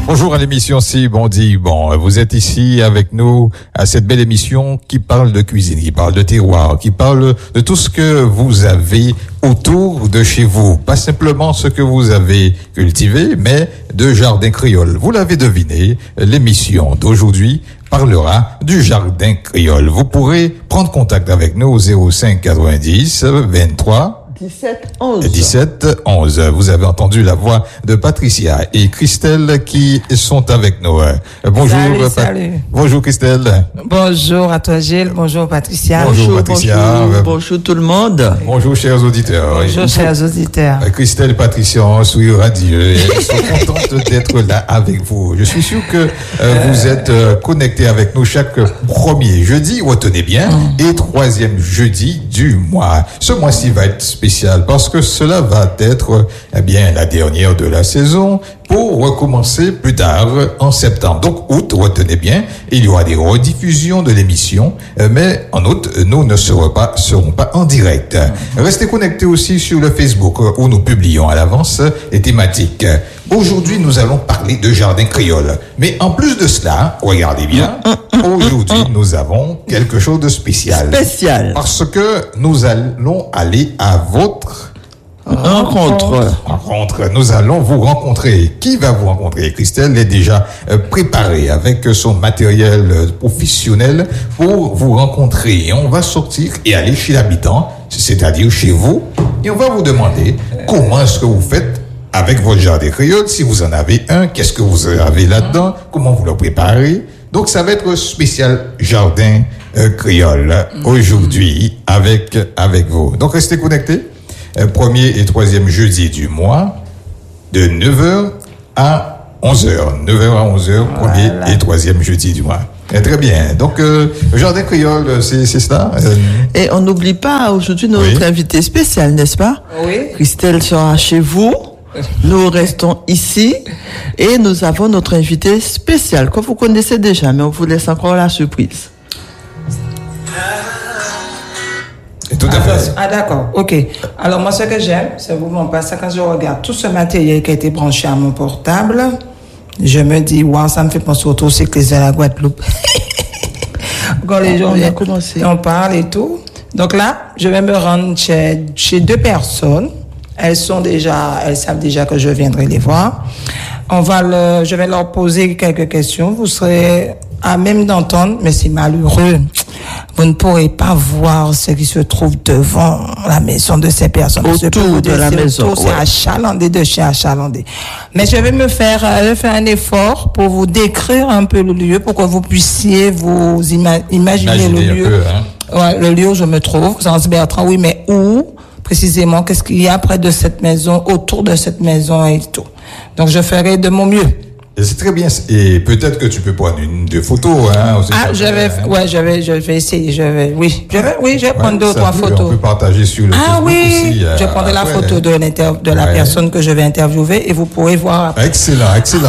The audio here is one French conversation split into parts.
Bonjour à l'émission Si Bon Dit Bon. Vous êtes ici avec nous à cette belle émission qui parle de cuisine, qui parle de terroir, qui parle de tout ce que vous avez autour de chez vous. Pas simplement ce que vous avez cultivé, mais de jardin créole. Vous l'avez deviné, l'émission d'aujourd'hui parlera du jardin créole. Vous pourrez prendre contact avec nous au 05 90 23 17 11. Vous avez entendu la voix de Patricia et Christelle qui sont avec nous. Bonjour. Salut. Bonjour Christelle. Bonjour à toi Gilles. Bonjour Patricia. Bonjour Patricia. Bonjour tout le monde. Bonjour chers auditeurs. Bonjour chers auditeurs. Christelle et Patricia sont radieux. Elles sont contentes d'être là avec vous. Je suis sûr que vous êtes connectés avec nous chaque premier jeudi, retenez bien, et troisième jeudi du mois. Ce mois-ci va être spécial parce que cela va être la dernière de la saison pour recommencer plus tard en septembre. Donc août, retenez bien, il y aura des rediffusions de l'émission, mais en août, nous ne serons pas en direct. Restez connectés aussi sur le Facebook où nous publions à l'avance les thématiques. Aujourd'hui, nous allons parler de jardin créole. Mais en plus de cela, regardez bien, aujourd'hui, nous avons quelque chose de spécial. Parce que nous allons aller à votre rencontre. Nous allons vous rencontrer. Qui va vous rencontrer? Christelle est déjà préparée avec son matériel professionnel pour vous rencontrer. Et on va sortir et aller chez l'habitant, c'est-à-dire chez vous, et on va vous demander comment est-ce que vous faites avec votre jardin créole, si vous en avez un, qu'est-ce que vous avez là-dedans, comment vous le préparez. Donc ça va être spécial jardin créole aujourd'hui avec vous. Donc restez connectés. Premier et troisième jeudi du mois, de 9h à 11h. 9h à 11h, premier et troisième jeudi du mois. Très bien. Donc, le jardin créole, c'est ça. Et on n'oublie pas aujourd'hui notre invité spécial, n'est-ce pas? Oui. Christelle sera chez vous. Nous restons ici et nous avons notre invité spécial que vous connaissez déjà, mais on vous laisse encore la surprise. Tout à fait. Ah d'accord, ok. Alors moi ce que j'aime, c'est vraiment pas ça, quand je regarde tout ce matériel qui a été branché à mon portable, je me dis, waouh, ça me fait penser au cycliste de la Guadeloupe. Quand les gens viennent commencer, on parle et tout. Donc là, je vais me rendre chez deux personnes. Elles savent déjà que je viendrai les voir. Je vais leur poser quelques questions. Vous serez à même d'entendre, mais c'est malheureux. Vous ne pourrez pas voir ce qui se trouve devant la maison de ces personnes. Autour de la maison. C'est achalandé de chez achalandé. Mais je vais faire un effort pour vous décrire un peu le lieu, pour que vous puissiez vous imaginer le lieu. Le lieu où je me trouve, Saint-Bertrand, oui, mais où? Précisément, qu'est-ce qu'il y a près de cette maison, autour de cette maison et tout. Donc, je ferai de mon mieux. Et c'est très bien. Et peut-être que tu peux prendre deux photos, je vais essayer. Je vais prendre deux ou trois photos. On peut partager sur le Facebook aussi. Je prendrai la photo de la personne que je vais interviewer et vous pourrez voir après. Excellent.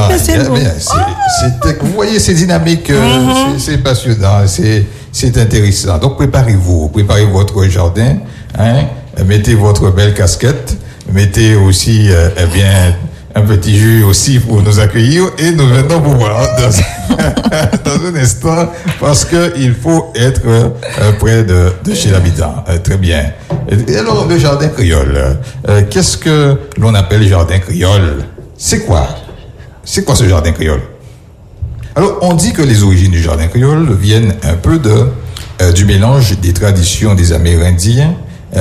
Vous voyez, c'est dynamique, c'est passionnant, c'est intéressant. Donc, préparez votre jardin, mettez votre belle casquette, mettez aussi, un petit jus aussi pour nous accueillir et nous venons vous voir dans un instant parce que il faut être près de chez l'habitant. Très bien. Et alors, le jardin créole, qu'est-ce que l'on appelle jardin créole? C'est quoi ce jardin créole? Alors, on dit que les origines du jardin créole viennent un peu du mélange des traditions des Amérindiens,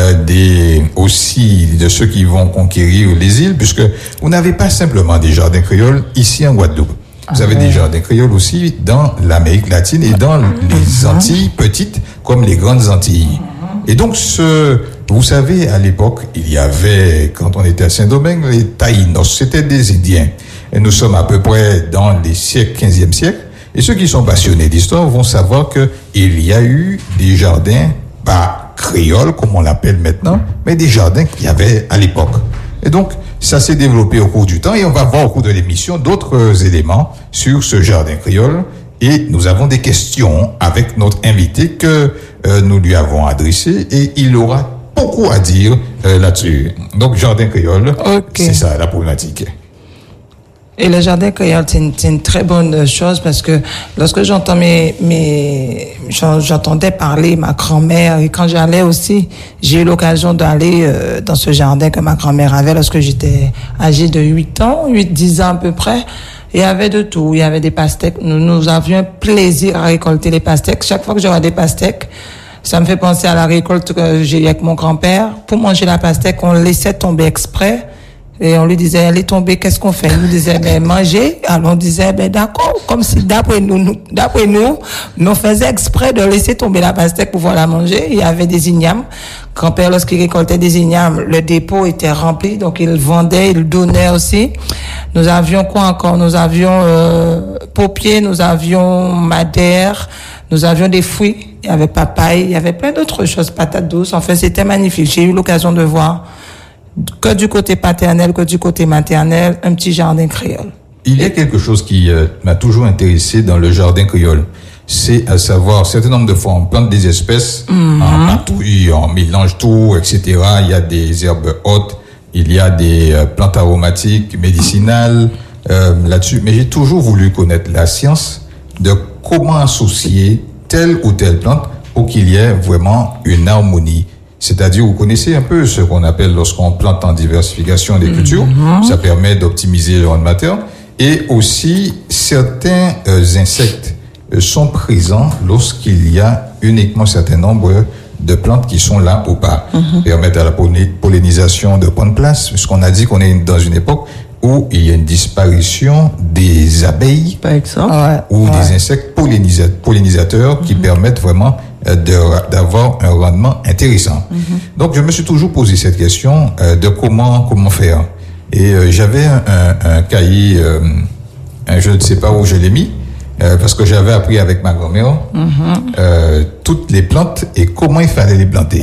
aussi de ceux qui vont conquérir les îles, puisque vous n'avez pas simplement des jardins créoles ici en Guadeloupe. Vous avez des jardins créoles aussi dans l'Amérique latine et dans les Antilles petites comme les grandes Antilles. Et donc, vous savez, à l'époque, il y avait, quand on était à Saint-Domingue, les Taïnos, c'était des Indiens. Et nous sommes à peu près dans les siècles, 15e siècle. Et ceux qui sont passionnés d'histoire vont savoir que il y a eu des jardins, pas créole, comme on l'appelle maintenant, mais des jardins qu'il y avait à l'époque. Et donc, ça s'est développé au cours du temps et on va voir au cours de l'émission d'autres éléments sur ce jardin créole. Et nous avons des questions avec notre invité que nous lui avons adressé et il aura beaucoup à dire là-dessus. Donc, jardin créole, c'est ça la problématique. Et le jardin créole, c'est une très bonne chose parce que lorsque j'entendais parler ma grand-mère et quand j'allais aussi, j'ai eu l'occasion d'aller dans ce jardin que ma grand-mère avait lorsque j'étais âgée de 10 ans à peu près. Il y avait de tout. Il y avait des pastèques. Nous avions un plaisir à récolter les pastèques. Chaque fois que j'aurais des pastèques, ça me fait penser à la récolte que j'ai eue avec mon grand-père. Pour manger la pastèque, on laissait tomber exprès. Et on lui disait, elle est tombée, qu'est-ce qu'on fait? Il nous disait, manger. Alors on disait, d'accord, comme si d'après nous, on faisait exprès de laisser tomber la pastèque pour pouvoir la manger. Il y avait des ignames. Grand-père, lorsqu'il récoltait des ignames, le dépôt était rempli, donc il vendait, il donnait aussi. Nous avions quoi encore? Nous avions paupier, nous avions madère, nous avions des fruits. Il y avait papaye, il y avait plein d'autres choses, patates douces. Enfin, c'était magnifique. J'ai eu l'occasion de voir que du côté paternel, que du côté maternel, un petit jardin créole. Il y a quelque chose qui m'a toujours intéressé dans le jardin créole. C'est à savoir, un certain nombre de fois, on plante des espèces, en patouille, on mélange tout, etc. Il y a des herbes hautes, il y a des plantes aromatiques, médicinales, là-dessus. Mais j'ai toujours voulu connaître la science de comment associer telle ou telle plante pour qu'il y ait vraiment une harmonie. C'est-à-dire, vous connaissez un peu ce qu'on appelle lorsqu'on plante en diversification des cultures. Ça permet d'optimiser le rendement. Et aussi, certains insectes sont présents lorsqu'il y a uniquement un certain nombre de plantes qui sont là ou pas. Permettent à la pollinisation de prendre place. Puisqu'on a dit qu'on est dans une époque où il y a une disparition des abeilles, par exemple, ou des insectes pollinisateurs qui permettent vraiment d'avoir un rendement intéressant. Donc, je me suis toujours posé cette question de comment faire. Et j'avais un cahier, je ne sais pas où je l'ai mis, parce que j'avais appris avec ma grand-mère toutes les plantes et comment il fallait les planter.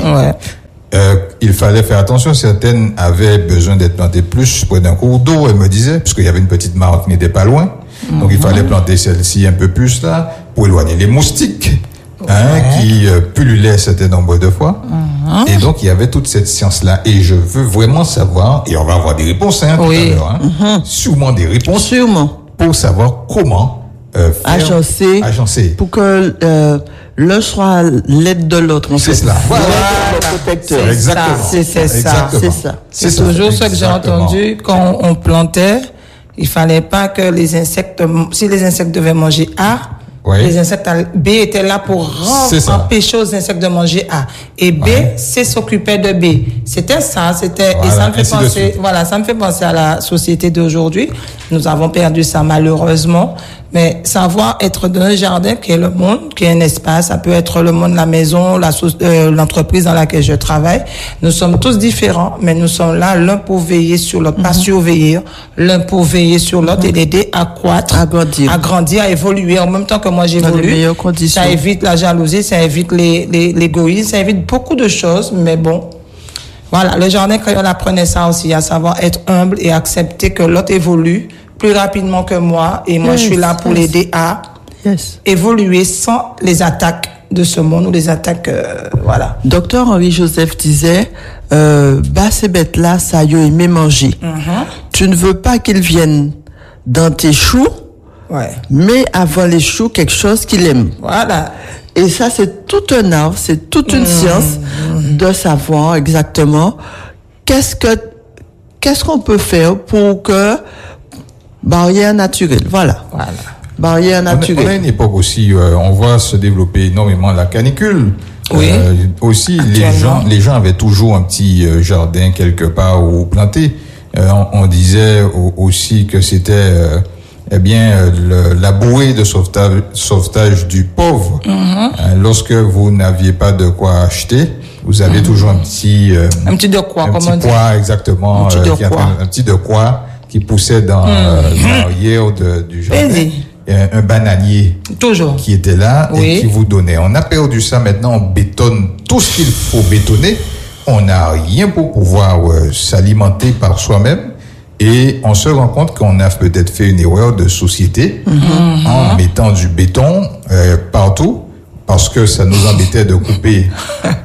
Il fallait faire attention, certaines avaient besoin d'être plantées plus près d'un cours d'eau, elle me disait, parce qu'il y avait une petite mare qui n'était pas loin. Donc il fallait planter celle-ci un peu plus là, pour éloigner les moustiques, qui pullulaient un certain nombre de fois. Et donc il y avait toute cette science-là. Et je veux vraiment savoir, et on va avoir des réponses tout à l'heure, sûrement des réponses, pour savoir comment agencer. Pour que l'un soit l'aide de l'autre. C'est cela. Voilà. Le protecteur. Exactement. C'est ça. C'est toujours ce que j'ai entendu quand on plantait. Il fallait pas que les insectes, si les insectes devaient manger A, les insectes B étaient là pour empêcher aux insectes de manger A. Et B, C s'occupait de B. C'était ça, et ça me fait penser, ça me fait penser à la société d'aujourd'hui. Nous avons perdu ça malheureusement. Mais savoir être dans un jardin qui est le monde, qui est un espace, ça peut être le monde, la maison, l'entreprise dans laquelle je travaille. Nous sommes tous différents, mais nous sommes là l'un pour veiller sur l'autre, pas surveiller, l'un pour veiller sur l'autre et l'aider à croître, à grandir, à évoluer en même temps que moi j'évolue. Ça évite la jalousie, ça évite l'égoïsme, ça évite beaucoup de choses, mais bon. Voilà, le jardin créole apprenait ça aussi, à savoir être humble et accepter que l'autre évolue plus rapidement que moi, et moi je suis là pour l'aider à évoluer sans les attaques de ce monde ou les attaques, Docteur Henri-Joseph disait, ces bêtes-là, ça y a aimé manger. Tu ne veux pas qu'ils viennent dans tes choux, mais avant les choux, quelque chose qu'il aime. Voilà. Et ça, c'est tout un art, c'est toute une science de savoir exactement qu'est-ce qu'on peut faire pour que barrière naturelle, barrière naturelle. On a une époque aussi, on voit se développer énormément la canicule. Aussi, les gens avaient toujours un petit jardin quelque part où planter. On disait aussi que c'était la bouée de sauvetage du pauvre. Lorsque vous n'aviez pas de quoi acheter, vous avez toujours un petit de quoi, comment dire, pois, exactement, un petit de quoi qui poussait dans l'arrière du jardin. Un bananier qui était là et qui vous donnait. On a perdu ça maintenant, on bétonne tout ce qu'il faut bétonner. On n'a rien pour pouvoir s'alimenter par soi-même. Et on se rend compte qu'on a peut-être fait une erreur de société en mettant du béton partout, parce que ça nous embêtait de couper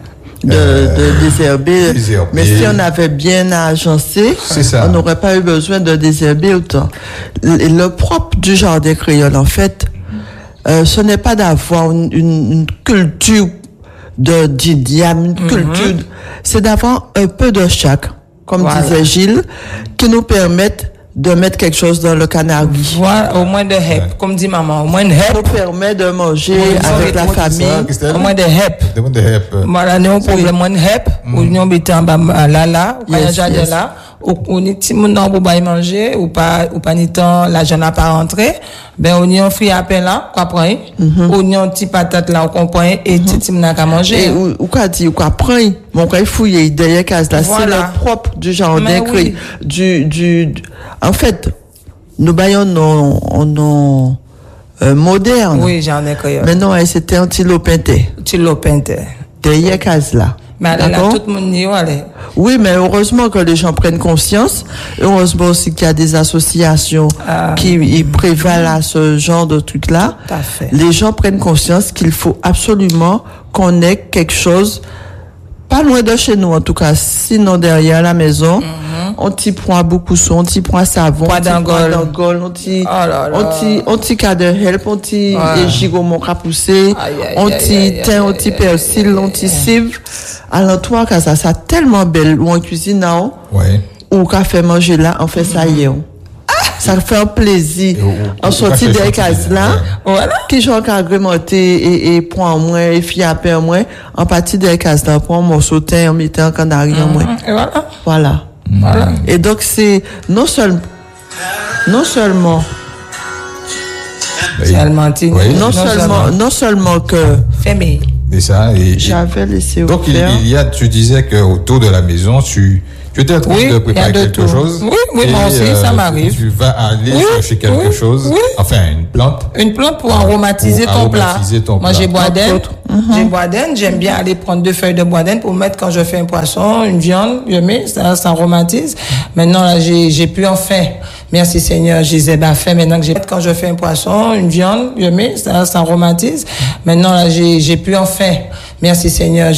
de désherber. Mais si on avait bien agencé, on n'aurait pas eu besoin de désherber autant. Le propre du jardin créole, en fait, ce n'est pas d'avoir une culture d'idiame, une culture, c'est d'avoir un peu de chaque, comme disait Gilles, qui nous permettent de mettre quelque chose dans le canari. Voilà, au moins de hep, comme dit maman, au moins de hep. Ça permet de manger avec la famille. Au moins de hep. Voilà, nous, pour le moins de hep, ou nous, mettons là, ou là, ou ni ti moun nan pou bay manger, ou pas ni temps, l'argent n'a pas rentré, ben, on y a un fruit à peine là, quoi prendre, ou y a un petit patate là, on prend, et ti moun n'a qu'à manger. Et ou quoi dire, ou quoi prendre, mon quoi fouiller derrière case là, c'est le propre du jardin créé, en fait, nous baillons non moderne. Oui, jardin créole. Mais non, c'était un petit lopinté. Petit lopinté. Derrière case là. Mais là, tout le monde y allait. Oui, mais heureusement que les gens prennent conscience. Heureusement aussi qu'il y a des associations qui prévalent à ce genre de trucs-là. Tout à fait. Les gens prennent conscience qu'il faut absolument qu'on ait quelque chose, pas loin de chez nous en tout cas, sinon derrière la maison, on t'y prend beaucoup son, on t'y prend savon, on t'y on t'y cas de help, on t'y gigomon qu'a poussé, on t'y teint, on t'y persil, on t'y cive. Alors toi, ça a tellement belle, ou en cuisine, ou qu'a fait manger là, on fait ça hier. Ça fait un plaisir. En sortie des cases là, qui j'en agrémenté et prend en moins, et fi à peine en moins, en partie des cases là, prend un morceau de thym, en mettant un canari en moins. Voilà. Et donc c'est non seulement non seulement que fermé. Et ça, j'avais laissé donc tu disais que autour de la maison, tu étais en train de préparer quelque chose. Oui, moi aussi, ça m'arrive. Tu vas aller chercher quelque chose, enfin une plante. Une plante pour aromatiser ton plat. Moi, j'ai boisdaine. J'aime bien aller prendre 2 feuilles de boisdaine pour mettre quand je fais un poisson, une viande, je mets, ça aromatise. Maintenant, là, j'ai plus en faim. Merci Seigneur, j'ai fait maintenant que quand je fais un poisson, une viande, je mets, ça aromatise. Maintenant, là, j'ai plus en faim. Merci Seigneur.